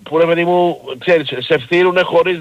που ρε παιδί μου, ξέρεις, σε φτύρουνε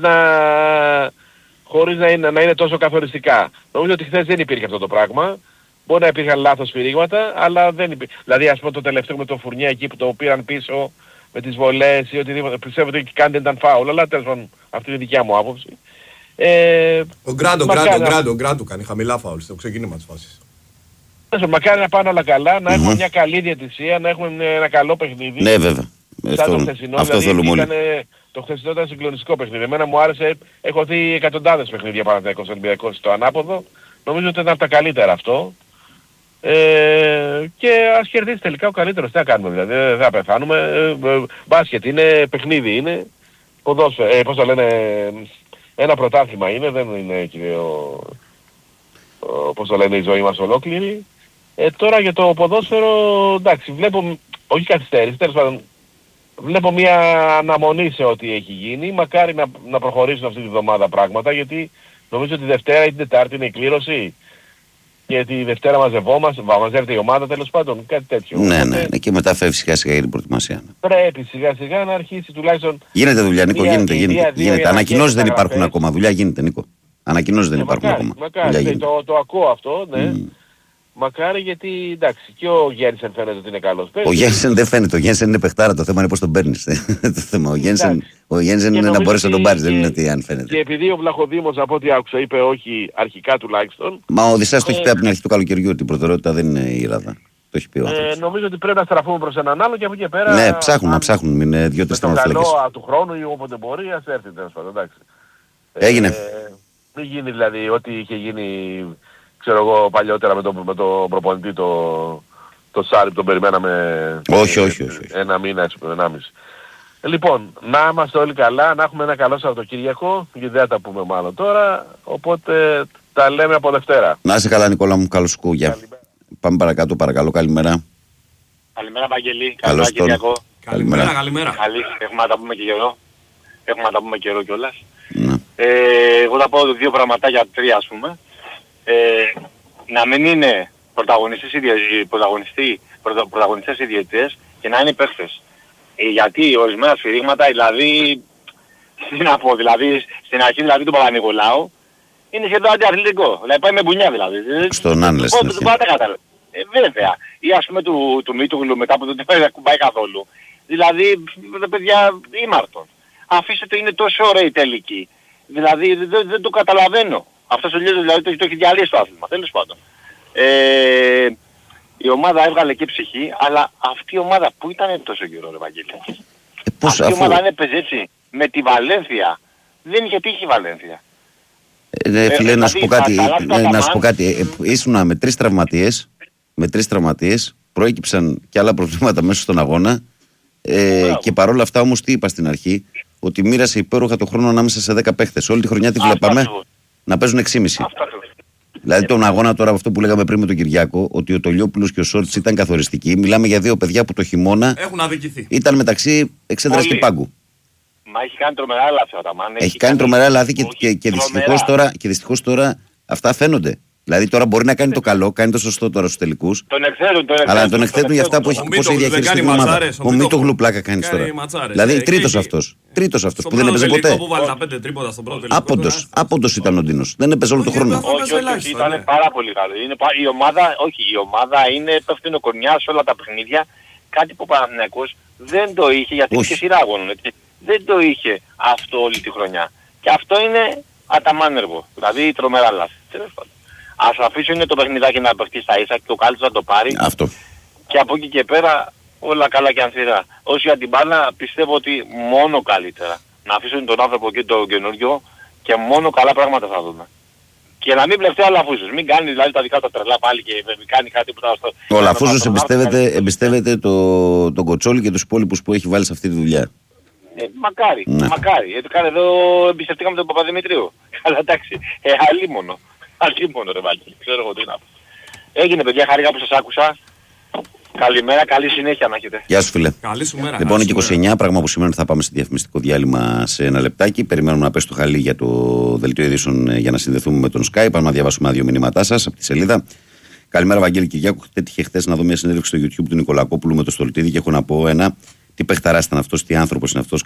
χωρίς να είναι τόσο καθοριστικά. Νομίζω ότι χθες δεν υπήρχε αυτό το πράγμα. Μπορεί να υπήρχαν λάθος σφυρίγματα, αλλά δεν υπήρχε. Δηλαδή ας πούμε το τελευταίο με το Φουρνιέ εκεί που το πήραν πίσω με τις βολές ή οτιδήποτε. Πιστεύω ότι κάτι δεν ήταν φάουλ, αλλά τέλος πάντων αυτή είναι η δικιά μου άποψη. Ο Γκράντο κάνει χαμηλά φάουλ στο ξεκίνημα της φάσης. Μακάρι να πάνε όλα καλά, να έχουμε μια καλή διαιτησία, να έχουμε ένα καλό παιχνίδι. Ναι, βέβαια. Σαν το χθεσινό, αυτό θέλουμε όλοι. Το χθεσινό ήταν συγκλονιστικό παιχνίδι. Εμένα μου άρεσε, έχω δει εκατοντάδες παιχνίδια Παναθηναϊκός Ολυμπιακός στο ανάποδο. Νομίζω ότι ήταν από τα καλύτερα αυτό. Και ας κερδίσει τελικά ο καλύτερος. Τι να κάνουμε δηλαδή, δεν θα πεθάνουμε. Μπάσκετ είναι, παιχνίδι είναι. Πώς το λένε, ένα πρωτάθλημα είναι, δεν είναι πώς το λένε η ζωή μας ολόκληρη. Τώρα για το ποδόσφαιρο, εντάξει, βλέπω, όχι καθυστέρηση, τέλος πάντων, βλέπω μια αναμονή σε ό,τι έχει γίνει. Μακάρι να προχωρήσουν αυτή τη βδομάδα πράγματα, γιατί νομίζω ότι Δευτέρα ή την Τετάρτη είναι η κλήρωση. Γιατί Δευτέρα μαζεύεται η ομάδα, τέλος πάντων, κάτι τέτοιο. Ναι, και μετά φεύγει σιγά σιγά για την προετοιμασία. Πρέπει σιγά σιγά να αρχίσει τουλάχιστον. Γίνεται δουλειά, Νίκο, γίνεται. Ανακοινώσεις δεν υπάρχουν ακόμα. Δουλειά γίνεται, Νίκο. Ανακοινώσεις δεν υπάρχουν ακόμα. Μακάρι, το ακούω αυτό, ναι. Μακάρι, γιατί εντάξει, και ο Γένσεν φαίνεται ότι είναι καλός. Ο Γένσεν δεν φαίνεται, ο Γένσεν είναι παιχτάρα, το θέμα είναι πώς τον παίρνεις. Το θέμα, ο Γένσεν είναι να μπορέσει να τον πάρεις, δεν είναι ότι αν φαίνεται. Και επειδή ο Βλαχοδήμος από ό,τι άκουσα είπε όχι αρχικά τουλάχιστον. Μα ο Οδυσσέας το έχει πει από την αρχή του καλοκαιριού ότι η προτεραιότητα δεν είναι η Ελλάδα. Το έχει πει ο άνθρωπος. Νομίζω ότι πρέπει να στραφούμε προς έναν άλλο και από εκεί και πέρα. Ναι, ψάχνουν, είναι 2-3 θεματοφύλακες. Το καλό του χρόνου ή όποτε μπορεί, ας έρθει τέλος πάντων, εντάξει. Έγινε. Μην γίνει δηλαδή ό,τι είχε γίνει, ξέρω εγώ, παλιότερα με τον προπονητή το Σάρι που τον περιμέναμε. Όχι. Ένα μήνα, 1,5. Λοιπόν, να είμαστε όλοι καλά, να έχουμε ένα καλό Σαββατοκύριακο, γιατί δεν θα τα πούμε μάλλον τώρα, οπότε τα λέμε από Δευτέρα. Να είσαι καλά, Νικόλα μου, καλώς σκούγια. Πάμε παρακάτω, παρακαλώ, καλημέρα. Καλημέρα, Βαγγελή. Καλό Κυριακό. Καλημέρα. Καλή, έχουμε να τα πούμε και καιρό. Έχουμε να τα πούμε καιρό κιόλας. Εγώ θα πω 2 πραγματάκια, 3 ας πούμε. Να μην είναι πρωταγωνιστές οι διαιτητές και να είναι παίχτες. Γιατί ορισμένα σφυρίγματα, δηλαδή, τι να πω, δηλαδή, στην αρχή δηλαδή του Παπα-Νικολάου, είναι σχεδόν αντιαθλητικό. Δηλαδή πάει με μπουνιά δηλαδή. Στον Άνλες. Βέβαια. Ή ας πούμε του Μίτογλου μετά που δεν κουμπάει καθόλου. Δηλαδή, παιδιά, ήμαρτον. Αφήστε το, είναι τόσο ωραία η τελική. Δηλαδή δεν το καταλαβαίνω. Αυτός ο Λιέζος δηλαδή το έχει διαλύσει το άθλημα. Τέλος πάντων. Η ομάδα έβγαλε και ψυχή, αλλά αυτή η ομάδα που ήταν τόσο καιρό, ρε Βαγγέλη. Αυτή η ομάδα αν έπαιζε έτσι με τη Βαλένθια, δεν είχε τύχει η Βαλένθια. Φίλε, να σου πω κάτι. Ήσουν με 3 τραυματίες, προέκυψαν και άλλα προβλήματα μέσα στον αγώνα και παρόλα αυτά όμως τι είπα στην αρχή, ότι μοίρασε υπέροχα το χρόνο ανάμεσα σε 10 παίχτες. Όλη τη χρονιά τη βλέπαμε να παίζουν 6,5. Δηλαδή τον αγώνα τώρα, αυτό που λέγαμε πριν με τον Κυριάκο, ότι ο Τολιόπουλος και ο Σόρτς ήταν καθοριστικοί. Μιλάμε για 2 παιδιά που το χειμώνα έχουν αδικηθεί. Ήταν μεταξύ εξέδρας και πάγκου. Μα έχει κάνει τρομερά λάθη ο Αταμάν. Έχει κάνει τρομερά λάθη και δυστυχώς τώρα αυτά φαίνονται. Δηλαδή τώρα μπορεί να κάνει το καλό, κάνει το σωστό τώρα στους τελικούς. Αλλά τον εκθέτουν για αυτά που έχει διαχειριστεί την ομάδα. Ο Μίτογλου πλάκα κάνει τώρα. Δηλαδή τρίτος αυτός που δεν έπαιζε ποτέ. Άποντος ήταν ο Ντίνος. Δεν έπαιζε όλο τον χρόνο. Όχι, ήταν πάρα πολύ καλό. Η ομάδα είναι υπευθυνοκονιά σε όλα τα παιχνίδια. Κάτι που ο Παναθηναϊκός δεν το είχε, γιατί είχε σειρά αγώνων. Δεν το είχε αυτό όλη τη χρονιά. Και αυτό είναι αταμάνεργο. Δηλαδή τρομερά λάθη. Ας αφήσουν το παιχνιδάκι να παιχτεί στα ίσα και ο καλύτερος να το πάρει. Αυτό. Και από εκεί και πέρα όλα καλά και ανθυρά. Όσοι για την μπάλα πιστεύω ότι μόνο καλύτερα. Να αφήσουν τον άνθρωπο εκεί το καινούριο και μόνο καλά πράγματα θα δούμε. Και να μην πλευτεί ο Λαφούσος. Μην κάνει δηλαδή τα δικά του τρελά πάλι και μην κάνει κάτι που θα στο... Ο Λαφούσος εμπιστεύεται τον Κοτσόλη και τους υπόλοιπους που έχει βάλει σε αυτή τη δουλειά. Μακάρι. Γιατί εδώ εμπιστευτήκαμε τον Παπαδημητρίου. Αλλά εντάξει, αλίμονο ρε Βάκη, ξέρω εγώ τι να πω. Έγινε παιδιά, χαρικά που σας άκουσα. Καλημέρα, καλή συνέχεια να έχετε. Γεια σου φίλε. Καλή σου μέρα. Λοιπόν, είναι και 29, πράγμα που σημαίνει ότι θα πάμε σε διαφημιστικό διάλειμμα σε ένα λεπτάκι. Περιμένουμε να πέσει το χαλί για το δελτίο ειδήσεων για να συνδεθούμε με τον Skype. Πάμε να διαβάσουμε 2 μηνύματά σας από τη σελίδα. Καλημέρα, Βαγγέλη Κυριάκου. Έτυχε χθες να δω μια συνέντευξη στο YouTube του Νικολακόπουλου με το Στολτίδη και έχω να πω τι παιχταράς ήταν αυτός, τι άνθρωπος είναι αυτός.